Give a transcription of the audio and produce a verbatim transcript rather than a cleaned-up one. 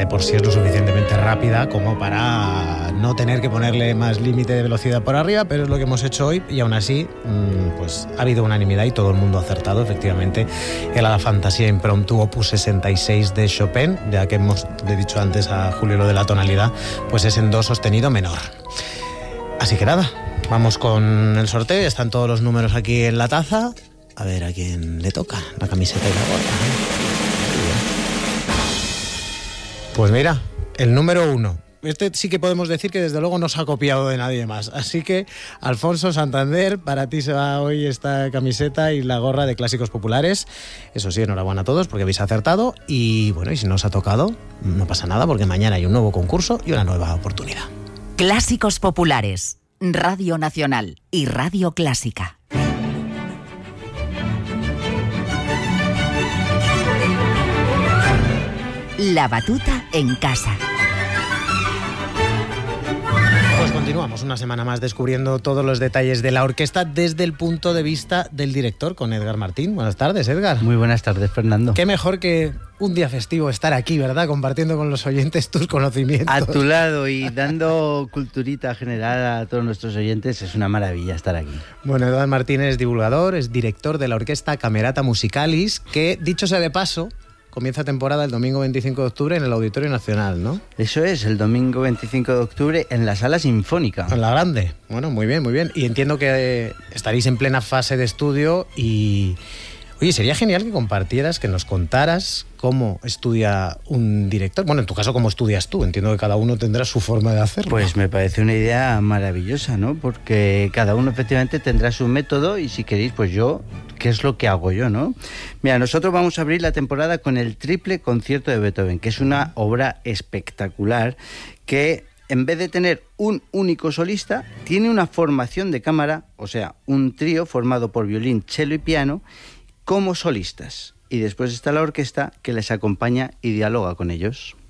de por sí es lo suficientemente rápida como para no tener que ponerle más límite de velocidad por arriba, pero es lo que hemos hecho hoy y aún así pues ha habido unanimidad y todo el mundo ha acertado. Efectivamente, el La Fantasía Impromptu opus sesenta y seis de Chopin, ya que hemos le he dicho antes a Julio lo de la tonalidad, pues es en do sostenido menor. Así que nada, vamos con el sorteo. Están todos los números aquí en la taza. A ver a quién le toca la camiseta y la gorra. Pues mira, el número uno. Este sí que podemos decir que desde luego no se ha copiado de nadie más. Así que, Alfonso Santander, para ti se va hoy esta camiseta y la gorra de Clásicos Populares. Eso sí, enhorabuena a todos porque habéis acertado. Y bueno, y si no os ha tocado, no pasa nada porque mañana hay un nuevo concurso y una nueva oportunidad. Clásicos Populares, Radio Nacional y Radio Clásica. La batuta en casa. Pues continuamos una semana más descubriendo todos los detalles de la orquesta desde el punto de vista del director, con Edgar Martín. Buenas tardes, Edgar. Muy buenas tardes, Fernando. Qué mejor que un día festivo estar aquí, ¿verdad? Compartiendo con los oyentes tus conocimientos. A tu lado y dando culturita general a todos nuestros oyentes, es una maravilla estar aquí. Bueno, Edgar Martín es divulgador, es director de la orquesta Camerata Musicalis, que, dicho sea de paso, comienza temporada el domingo veinticinco de octubre en el Auditorio Nacional, ¿no? Eso es, el domingo veinticinco de octubre en la Sala Sinfónica. En la grande. Bueno, muy bien, muy bien. Y entiendo que estaréis en plena fase de estudio y... Oye, sería genial que compartieras, que nos contaras cómo estudia un director. Bueno, en tu caso, cómo estudias tú. Entiendo que cada uno tendrá su forma de hacerlo. Pues me parece una idea maravillosa, ¿no? Porque cada uno efectivamente tendrá su método y si queréis, pues yo, ¿qué es lo que hago yo, no? Mira, nosotros vamos a abrir la temporada con el Triple Concierto de Beethoven, que es una obra espectacular que, en vez de tener un único solista, tiene una formación de cámara, o sea, un trío formado por violín, cello y piano, como solistas, y después está la orquesta que les acompaña y dialoga con ellos.